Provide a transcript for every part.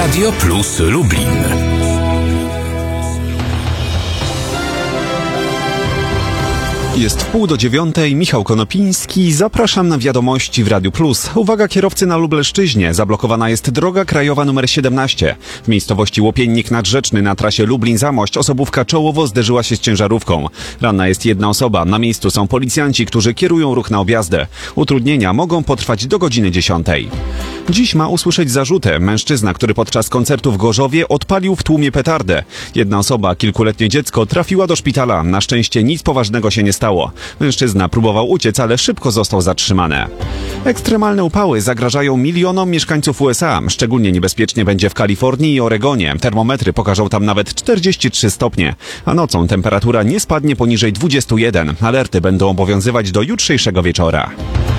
Radio Plus Lublin. Jest 8:30, Michał Konopiński, zapraszam na wiadomości w Radiu Plus. Uwaga kierowcy na Lubelszczyźnie, zablokowana jest droga krajowa nr 17. W miejscowości Łopiennik Nadrzeczny na trasie Lublin-Zamość osobówka czołowo zderzyła się z ciężarówką. Ranna jest jedna osoba, na miejscu są policjanci, którzy kierują ruch na objazdę. Utrudnienia mogą potrwać do godziny 10. Dziś ma usłyszeć zarzuty mężczyzna, który podczas koncertu w Gorzowie odpalił w tłumie petardę. Jedna osoba, kilkuletnie dziecko, trafiła do szpitala. Na szczęście nic poważnego się nie stało. Mężczyzna próbował uciec, ale szybko został zatrzymany. Ekstremalne upały zagrażają milionom mieszkańców USA. Szczególnie niebezpiecznie będzie w Kalifornii i Oregonie. Termometry pokażą tam nawet 43 stopnie. A nocą temperatura nie spadnie poniżej 21. Alerty będą obowiązywać do jutrzejszego wieczora.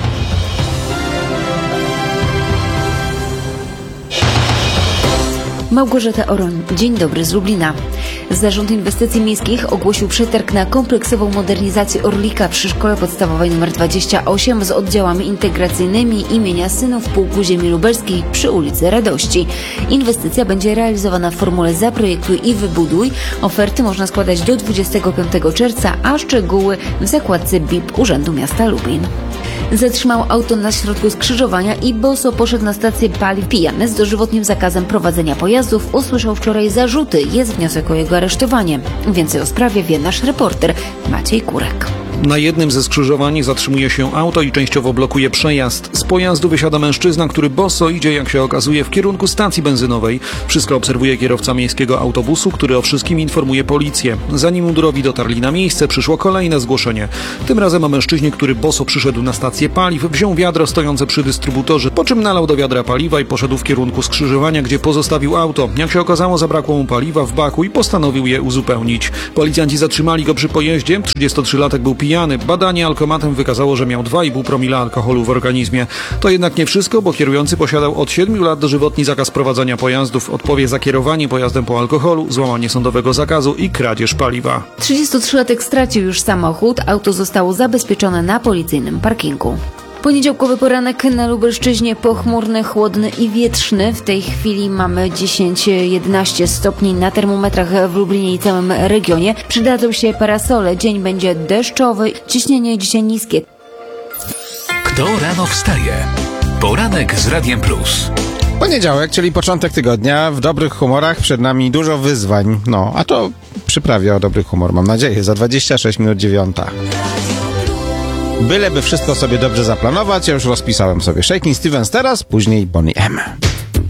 Małgorzata Oroń. Dzień dobry z Lublina. Zarząd Inwestycji Miejskich ogłosił przetarg na kompleksową modernizację Orlika przy Szkole Podstawowej nr 28 z oddziałami integracyjnymi imienia Synów Pułku Ziemi Lubelskiej przy ulicy Radości. Inwestycja będzie realizowana w formule Zaprojektuj i Wybuduj. Oferty można składać do 25 czerwca, a szczegóły w zakładce BIP Urzędu Miasta Lublin. Zatrzymał auto na środku skrzyżowania i boso poszedł na stację paliw pijany z dożywotnim zakazem prowadzenia pojazdów. Usłyszał wczoraj zarzuty. Jest wniosek o jego aresztowanie. Więcej o sprawie wie nasz reporter Maciej Kurek. Na jednym ze skrzyżowań zatrzymuje się auto i częściowo blokuje przejazd. Z pojazdu wysiada mężczyzna, który boso idzie, jak się okazuje, w kierunku stacji benzynowej. Wszystko obserwuje kierowca miejskiego autobusu, który o wszystkim informuje policję. Zanim mundurowi dotarli na miejsce, przyszło kolejne zgłoszenie. Tym razem o mężczyźnie, który boso przyszedł na stację paliw, wziął wiadro stojące przy dystrybutorze, po czym nalał do wiadra paliwa i poszedł w kierunku skrzyżowania, gdzie pozostawił auto. Jak się okazało, zabrakło mu paliwa w baku i postanowił je uzupełnić. Policjanci zatrzymali go przy pojeździe. 33-latek był pijany. Badanie alkomatem wykazało, że miał 2,5 promila alkoholu w organizmie. To jednak nie wszystko, bo kierujący posiadał od 7 lat dożywotni zakaz prowadzenia pojazdów. Odpowie za kierowanie pojazdem po alkoholu, złamanie sądowego zakazu i kradzież paliwa. 33-latek stracił już samochód. Auto zostało zabezpieczone na policyjnym parkingu. Poniedziałkowy poranek na Lubelszczyźnie pochmurny, chłodny i wietrzny. W tej chwili mamy 10-11 stopni na termometrach w Lublinie i całym regionie. Przydadzą się parasole. Dzień będzie deszczowy. Ciśnienie dzisiaj niskie. Kto rano wstaje? Poranek z Radiem Plus. Poniedziałek, czyli początek tygodnia, w dobrych humorach, przed nami dużo wyzwań. No, a to przyprawię o dobry humor, mam nadzieję, za 26 minut 9. Byleby wszystko sobie dobrze zaplanować, ja już rozpisałem sobie Shakin' Stevens teraz, później Boney M.